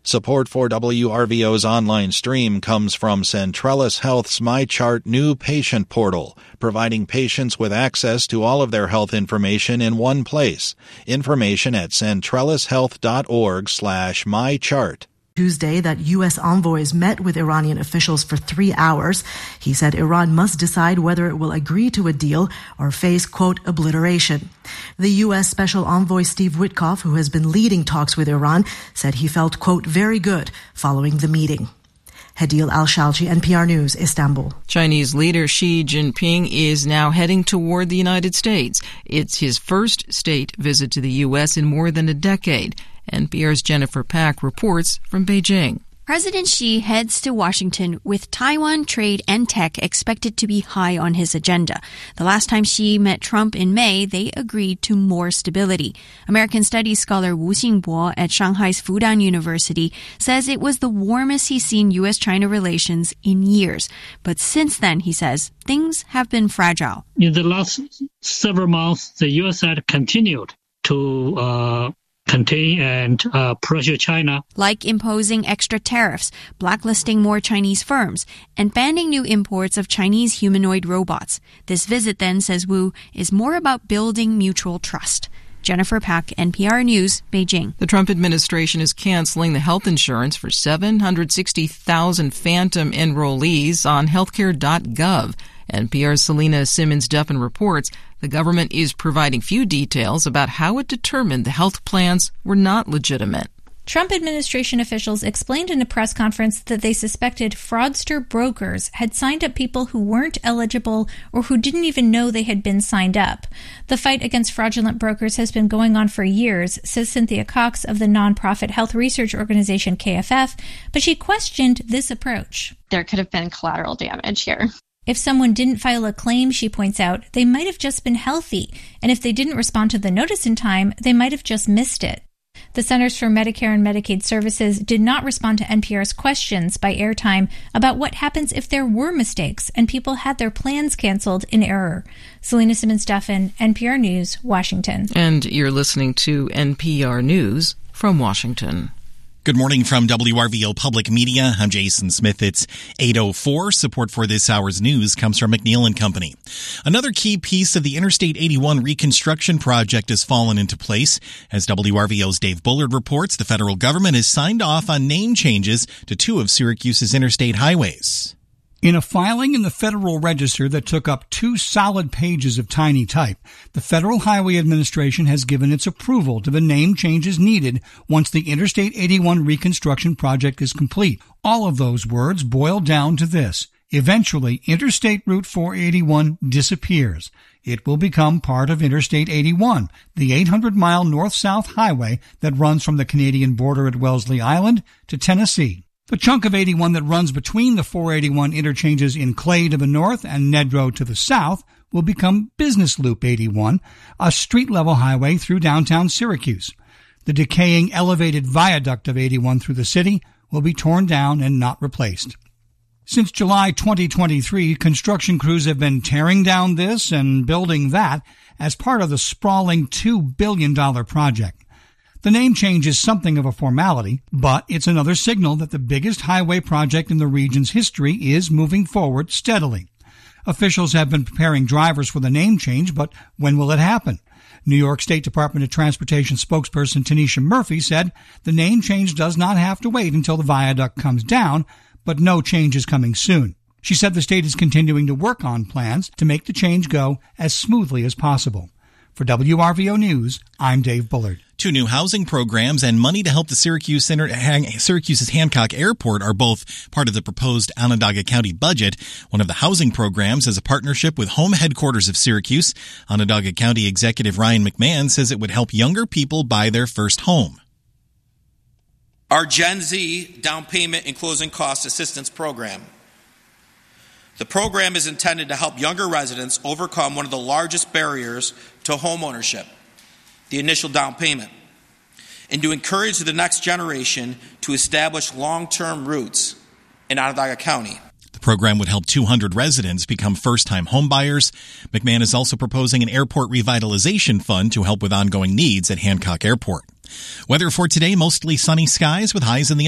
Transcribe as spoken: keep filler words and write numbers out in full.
Support for W R V O's online stream comes from Centrellis Health's MyChart new patient portal, providing patients with access to all of their health information in one place. Information at centrellishealth.org slash mychart. Tuesday that U S envoys met with Iranian officials for three hours. He said Iran must decide whether it will agree to a deal or face, quote, obliteration. The U S Special Envoy Steve Witkoff, who has been leading talks with Iran, said he felt, quote, very good following the meeting. Hadil Al-Shalchi, N P R News, Istanbul. Chinese leader Xi Jinping is now heading toward the United States. It's his first state visit to the U S in more than a decade. N P R's Jennifer Pack reports from Beijing. President Xi heads to Washington with Taiwan, trade, and tech expected to be high on his agenda. The last time Xi met Trump in May, they agreed to more stability. American studies scholar Wu Xingbo at Shanghai's Fudan University says it was the warmest he's seen U S China relations in years. But since then, he says, things have been fragile. In the last several months, the U S had continued to uh contain and uh, pressure China. Like imposing extra tariffs, blacklisting more Chinese firms, and banning new imports of Chinese humanoid robots. This visit, then, says Wu, is more about building mutual trust. Jennifer Pack, N P R News, Beijing. The Trump administration is canceling the health insurance for seven hundred sixty thousand phantom enrollees on healthcare dot gov. N P R's Selena Simmons-Duffin reports the government is providing few details about how it determined the health plans were not legitimate. Trump administration officials explained in a press conference that they suspected fraudster brokers had signed up people who weren't eligible or who didn't even know they had been signed up. The fight against fraudulent brokers has been going on for years, says Cynthia Cox of the nonprofit health research organization K F F, but she questioned this approach. There could have been collateral damage here. If someone didn't file a claim, she points out, they might have just been healthy, and if they didn't respond to the notice in time, they might have just missed it. The Centers for Medicare and Medicaid Services did not respond to N P R's questions by airtime about what happens if there were mistakes and people had their plans canceled in error. Selena Simmons-Duffin, N P R News, Washington. And you're listening to N P R News from Washington. Good morning from W R V O Public Media. I'm Jason Smith. It's eight oh four. Support for this hour's news comes from McNeil and Company. Another key piece of the Interstate eighty-one reconstruction project has fallen into place. As W R V O's Dave Bullard reports, the federal government has signed off on name changes to two of Syracuse's interstate highways. In a filing in the Federal Register that took up two solid pages of tiny type, the Federal Highway Administration has given its approval to the name changes needed once the Interstate eighty-one reconstruction project is complete. All of those words boil down to this. Eventually, Interstate Route four eighty-one disappears. It will become part of Interstate eighty-one, the eight hundred mile north-south highway that runs from the Canadian border at Wellesley Island to Tennessee. The chunk of eighty-one that runs between the four eighty-one interchanges in Clay to the north and Nedrow to the south will become Business Loop eighty-one, a street-level highway through downtown Syracuse. The decaying elevated viaduct of eighty-one through the city will be torn down and not replaced. Since July twenty twenty-three, construction crews have been tearing down this and building that as part of the sprawling two billion dollars project. The name change is something of a formality, but it's another signal that the biggest highway project in the region's history is moving forward steadily. Officials have been preparing drivers for the name change, but when will it happen? New York State Department of Transportation spokesperson Tanisha Murphy said the name change does not have to wait until the viaduct comes down, but no change is coming soon. She said the state is continuing to work on plans to make the change go as smoothly as possible. For W R V O News, I'm Dave Bullard. Two new housing programs and money to help the Syracuse Inter- Syracuse's Hancock Airport are both part of the proposed Onondaga County budget. One of the housing programs is a partnership with Home Headquarters of Syracuse. Onondaga County Executive Ryan McMahon says it would help younger people buy their first home. Our Gen Z Down Payment and Closing Cost Assistance Program. The program is intended to help younger residents overcome one of the largest barriers to homeownership, the initial down payment, and to encourage the next generation to establish long-term roots in Onondaga County. The program would help two hundred residents become first-time homebuyers. McMahon is also proposing an airport revitalization fund to help with ongoing needs at Hancock Airport. Weather for today, mostly sunny skies with highs in the